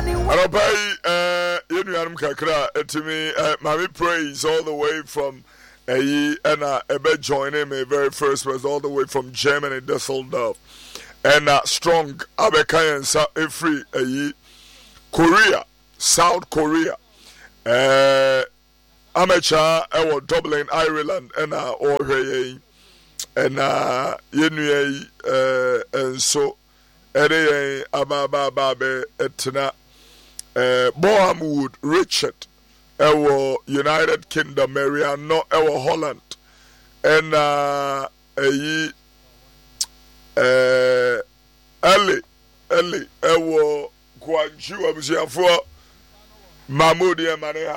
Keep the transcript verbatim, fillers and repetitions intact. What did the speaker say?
Arabai, uh, Yunianum Kakra, etimi, uh, Mami praise all the way from Ayi, and uh, Ebe joining me very first was all the way from Germany, Düsseldorf, and uh, strong Abekayan Sa Efri Ayi, Korea, South Korea, uh, Amateur, Ewo Dublin, Ireland, and uh, Orhe, and uh, Yenu, uh, and so, Ede Ababa Babe etna. Uh, Bohamwood, Richard, Ewo United Kingdom, Mariano, Ewo Holland, and uh, Ayi, uh, Ellie, Ellie, Ewo Guangzhou, Abusiafo, Mahmoud, Yamane